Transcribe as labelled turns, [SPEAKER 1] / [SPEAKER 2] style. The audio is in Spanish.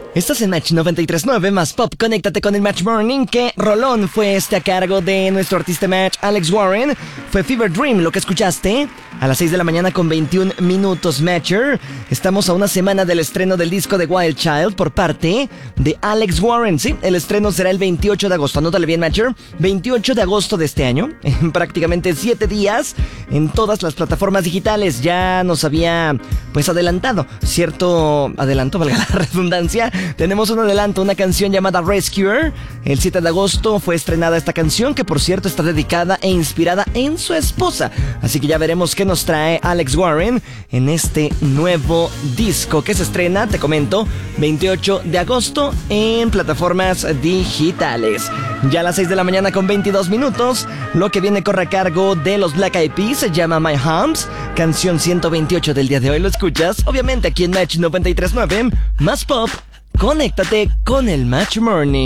[SPEAKER 1] Estás en Match 93.9 más Pop. Conéctate con el Match Morning. ¿Qué rolón fue este a cargo de nuestro artista Match, Alex Warren? Fue Fever Dream lo que escuchaste a las 6 de la mañana con 21 minutos, Matcher. Estamos a una semana del estreno del disco de Wild Child por parte de Alex Warren. Sí, el estreno será el 28 de agosto. Anótale bien, Matcher. 28 de agosto de este año. En prácticamente 7 días en todas las plataformas digitales. Ya nos había adelantado cierto adelanto, valga la redundancia. Tenemos un adelanto, una canción llamada Rescuer. El 7 de agosto fue estrenada esta canción, que por cierto está dedicada e inspirada en su esposa. Así que ya veremos qué nos trae Alex Warren en este nuevo disco que se estrena, te comento, 28 de agosto en plataformas digitales. Ya a las 6 de la mañana con 22 minutos, lo que viene corre a cargo de los Black Eyed Peas, se llama My Humps, canción 128 del día de hoy. Lo escuchas, obviamente, aquí en Match 93.9, más Pop. Conéctate con el Match Morning.